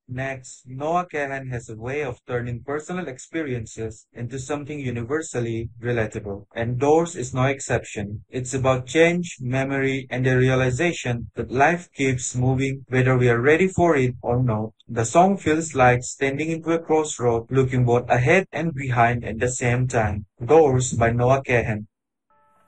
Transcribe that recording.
Next, Noah Kahan has a way of turning personal experiences into something universally relatable. And Doors is no exception. It's about change, memory, and the realization that life keeps moving whether we are ready for it or not. The song feels like standing into a crossroad, looking both ahead and behind at the same time. Doors by Noah Kahan.